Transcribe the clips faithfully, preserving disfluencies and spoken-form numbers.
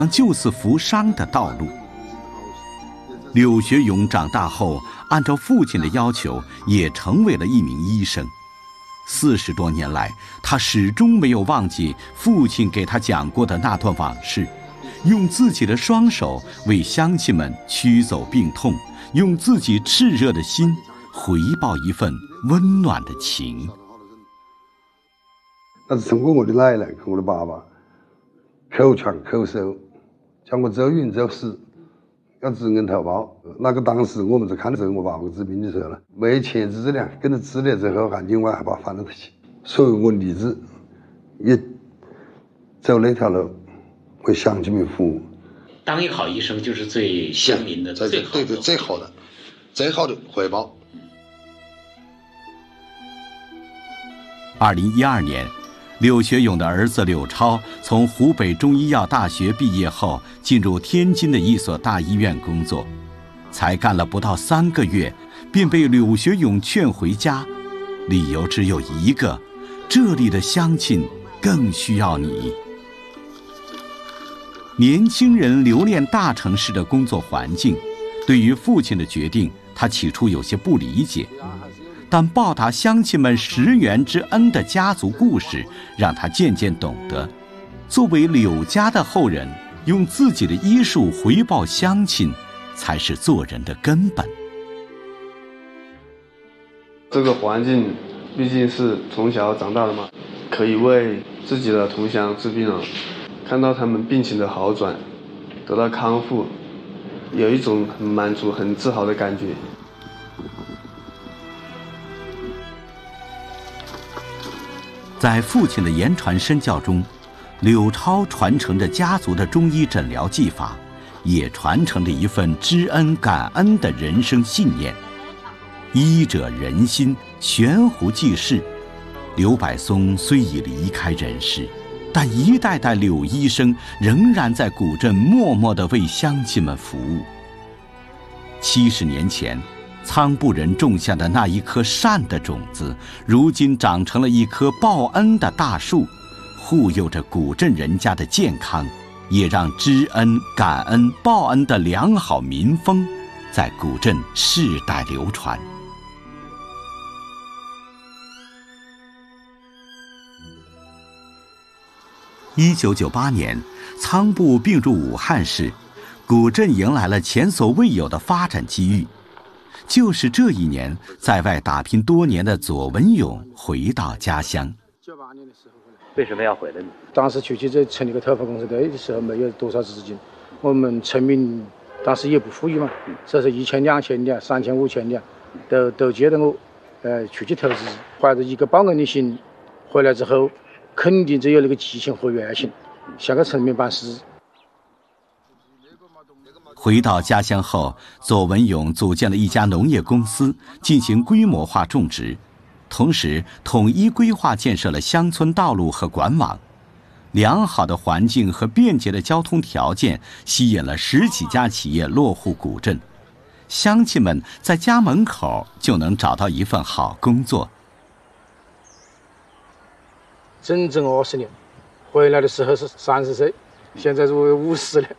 救死扶伤的道路。柳学勇长大后，按照父亲的要求，也成为了一名医生。四十多年来，他始终没有忘记父亲给他讲过的那段往事，用自己的双手为乡亲们驱走病痛，用自己炽热的心回报一份温暖的情。 那是通过我的奶奶和我的爸爸口传口授，教我走运走势，要知恩图报。那个当时我们在看的时候，我爸爸治病的时候呢，没钱治疗，跟着治疗之后还另外还把翻了回去，所以我立志也走那条路，为乡亲们服务。 当一个好医生就是对乡民的最好的， 对对最好的、最好的回报。 二零一二年。柳学勇的儿子柳超从湖北中医药大学毕业后，进入天津的一所大医院工作，才干了不到三个月，便被柳学勇劝回家，理由只有一个：这里的乡亲更需要你。年轻人留恋大城市的工作环境，对于父亲的决定，他起初有些不理解。但报答乡亲们十元之恩的家族故事，让他渐渐懂得，作为柳家的后人，用自己的医术回报乡亲，才是做人的根本。 这个环境毕竟是从小长大的嘛，可以为自己的同乡治病了，看到他们病情的好转，得到康复，有一种很满足、很自豪的感觉。 在父亲的言传身教中，柳超传承着家族的中医诊疗技法，也传承着一份知恩感恩的人生信念。医者仁心，悬壶济世。刘柏松虽已离开人世，但一代代柳医生仍然在古镇默默地为乡亲们服务。七十年前，仓部人种下的那一颗善的种子，如今长成了一棵报恩的大树，护佑着古镇人家的健康，也让知恩、感恩、报恩的良好民风在古镇世代流传。一九九八年，仓部并入武汉市，古镇迎来了前所未有的发展机遇。就是这一年，在外打拼多年的左文勇回到家乡。 九八年的时候回来。 为什么要回来呢？ 当时出去在成立个头发公司的时候，没有多少资金，我们村民当时也不富裕嘛，所以说一千两千两、三千五千两，都都觉得我，呃，出去投资，怀着一个报恩的心，回来之后，肯定就有那个激情和热情，想给村民办事。 回到家乡后，左文勇组建了一家农业公司，进行规模化种植，同时统一规划建设了乡村道路和管网。良好的环境和便捷的交通条件吸引了十几家企业落户古镇，乡亲们在家门口就能找到一份好工作。 整整二十年，回来的时候是三十岁，现在是五十了。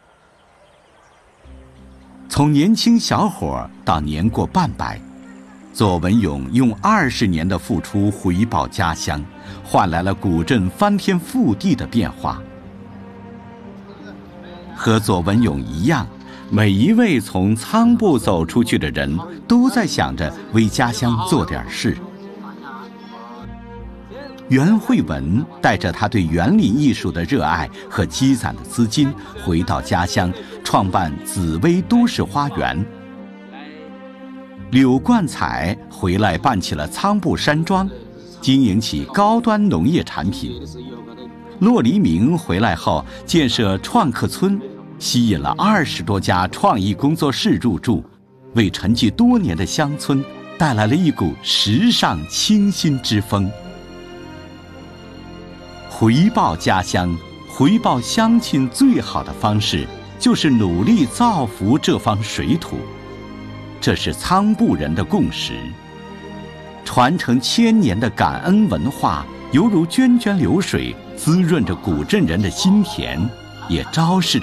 从年轻小伙到年过半百，左文勇用二十年的付出回报家乡，换来了古镇翻天覆地的变化。和左文勇一样，每一位从仓部走出去的人都在想着为家乡做点事。袁慧文带着他对园林艺术的热爱和积攒的资金，回到家乡，创办紫薇都市花园。柳冠彩回来办起了仓部山庄，经营起高端农业产品。骆黎明回来后建设创客村，吸引了二十多家创意工作室入驻，为沉寂多年的乡村带来了一股时尚清新之风。回报家乡，回报乡亲最好的方式，就是努力造福这方水土。这是仓部人的共识。传承千年的感恩文化，犹如涓涓流水，滋润着古镇人的心田， 也昭示